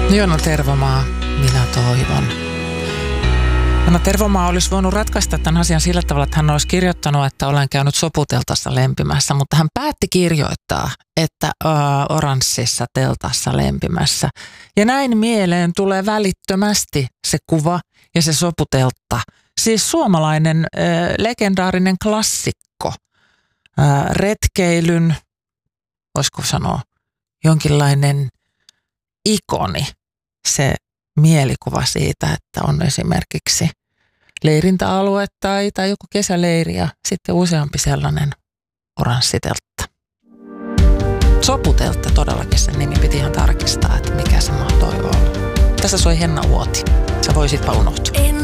Joona Tervomaa, minä toivon. Joona Tervomaa olisi voinut ratkaista tämän asian sillä tavalla, että hän olisi kirjoittanut, että olen käynyt soputeltassa lempimässä, mutta hän päätti kirjoittaa, että oranssissa teltassa lempimässä. Ja näin mieleen tulee välittömästi se kuva ja se soputeltta. Siis suomalainen legendaarinen klassikko, retkeilyn, voisiko sanoa, jonkinlainen ikoni, se mielikuva siitä, että on esimerkiksi leirintäalue tai joku kesäleiri ja sitten useampi sellainen oranssiteltta. Soputeltta todellakin sen nimi, piti ihan tarkistaa, että mikä se mahtoi olla. Tässä soi Henna Uoti. Sä voisitpa unohtua.